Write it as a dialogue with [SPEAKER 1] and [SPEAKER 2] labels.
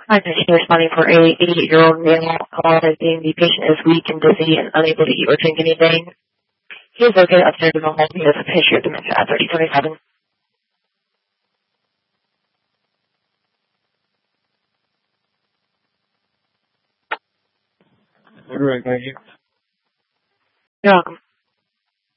[SPEAKER 1] Hi, this is responding for a 88-year-old male being the patient is weak and dizzy and unable to eat or drink anything. He is located upstairs in the home. He has a history of dementia at 3027.
[SPEAKER 2] All right, thank you.
[SPEAKER 1] You're welcome.